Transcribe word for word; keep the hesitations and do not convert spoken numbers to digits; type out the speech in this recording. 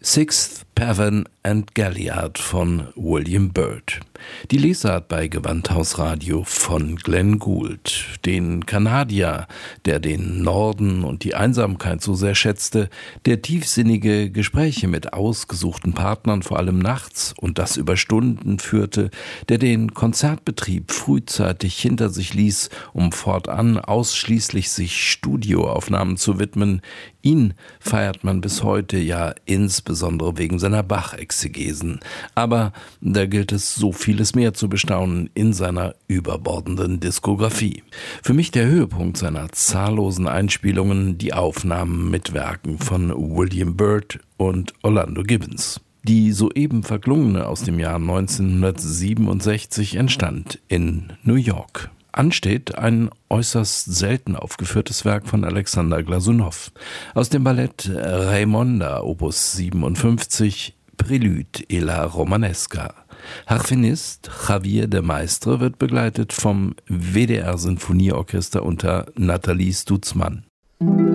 Sixth, Pavan and Galliard von William Byrd. Die Lesart bei Gewandhaus-Radio von Glenn Gould, den Kanadier, der den Norden und die Einsamkeit so sehr schätzte, der tiefsinnige Gespräche mit ausgesuchten Partnern vor allem nachts und das über Stunden führte, der den Konzertbetrieb frühzeitig hinter sich ließ, um fortan ausschließlich sich Studioaufnahmen zu widmen. Ihn feiert man bis heute ja insbesondere wegen seiner Bach-Exegesen. Aber da gilt es so vieles mehr zu bestaunen in seiner überbordenden Diskografie. Für mich der Höhepunkt seiner zahllosen Einspielungen die Aufnahmen mit Werken von William Byrd und Orlando Gibbons. Die soeben verklungene aus dem Jahr neunzehnhundertsiebenundsechzig entstand in New York. Ansteht ein äußerst selten aufgeführtes Werk von Alexander Glasunow aus dem Ballett Raimonda Opus siebenundfünfzig, Prélude et la Romanesca. Harfenist Javier de Maistre wird begleitet vom W D R Sinfonieorchester unter Nathalie Stutzmann.